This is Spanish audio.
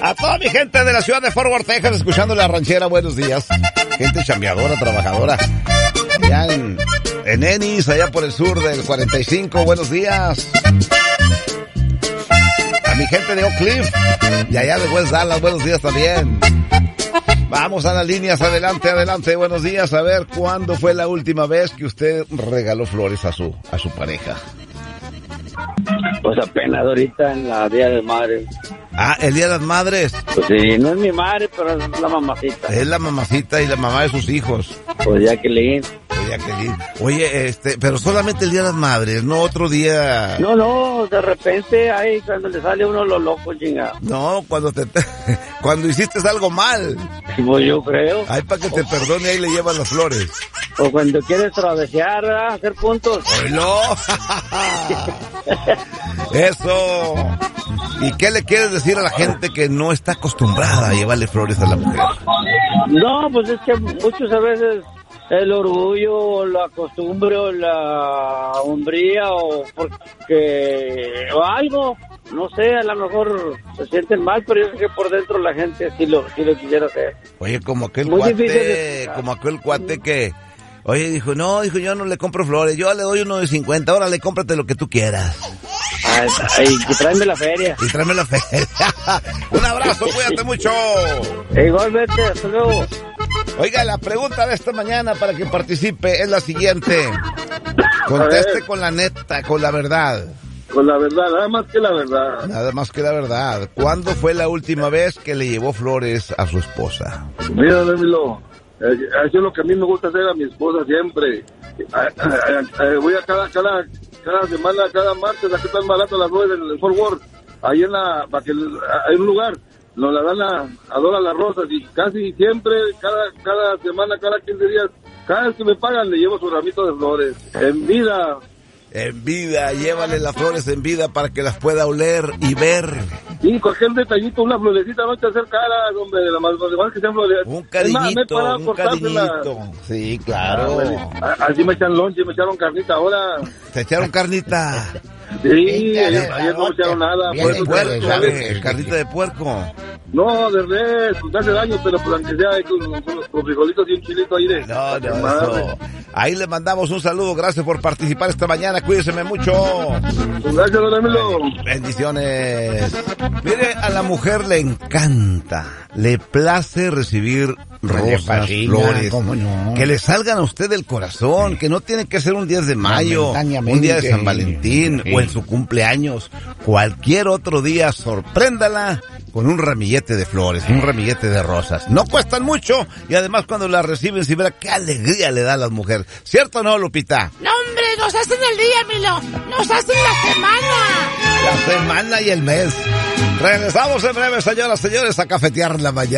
A toda mi gente de la ciudad de Fort Worth, Texas, escuchando La Ranchera, buenos días. Gente chambeadora, trabajadora. Allá en Ennis, allá por el sur del 45, buenos días. A mi gente de Oak Cliff y allá de West Dallas, buenos días también. Vamos a las líneas, adelante, buenos días. A ver, ¿cuándo fue la última vez que usted regaló flores a su pareja? Pues apenas ahorita en la Día de Madre. Ah, el Día de las Madres. Pues sí, no es mi madre, pero es la mamacita. Es la mamacita y la mamá de sus hijos. Pues Jacqueline. Oye, pero solamente el Día de las Madres, no otro día. No, de repente ahí cuando le sale uno lo loco, chingado. No, cuando hiciste algo mal. Pues yo creo. Ahí para que te perdone, ahí le llevan las flores. O cuando quieres travesear, ¿verdad? Hacer puntos. ¡Oilo! Eso. ¿Y qué le quieres decir a la gente que no está acostumbrada a llevarle flores a la mujer? No, pues es que muchas veces el orgullo, o la costumbre, o la hombría, o algo, no sé, a lo mejor se sienten mal, pero yo sé que por dentro la gente sí lo quisiera hacer. Oye, como aquel cuate que... Oye, dijo, yo no le compro flores, yo le doy uno de 50, órale, cómprate lo que tú quieras. Y tráeme la feria. Un abrazo, cuídate mucho. Igualmente, hasta luego. Oiga, la pregunta de esta mañana para que participe es la siguiente. Conteste con la neta, con la verdad. Con la verdad, nada más que la verdad. Nada más que la verdad. ¿Cuándo fue la última vez que le llevó flores a su esposa? Mira, Démilo, eso es lo que a mí me gusta hacer a mi esposa siempre. Voy a cada semana, cada martes, aquí están baratas las flores del Fort Worth. Ahí hay un lugar, nos la dan a $2 las rosas y casi siempre, cada semana, cada 15 días, cada vez que me pagan le llevo su ramito de flores. En vida. En vida, llévale las flores en vida para que las pueda oler y ver. Sí, cualquier detallito, una florecita, no te hacer caras, hombre, de la más que sean flores. Un cariñito. Sí, claro. Así me echan lonche, me echaron carnita ahora. ¿Te echaron carnita? Sí, ayer no me echaron nada. ¿Carnita de puerco? No, de res, pues hace daño, pero pues aunque sea con frijolitos y un chilito ahí de... No. Ahí le mandamos un saludo, gracias por participar esta mañana, cuídese mucho. Gracias, don Emilio. Bendiciones. Mire, a la mujer le encanta, le place recibir rosas, flores, no, que le salgan a usted del corazón, que no tiene que ser un 10 de mayo, un día de San Valentín o en su cumpleaños, cualquier otro día, sorpréndala con un ramillete de flores, un ramillete de rosas. No cuestan mucho y además cuando las reciben, si verá qué alegría le da a las mujeres. ¿Cierto o no, Lupita? No, hombre, nos hacen el día, Milo. Nos hacen la semana. La semana y el mes. Regresamos en breve, señoras, señores, a cafetear la mañana.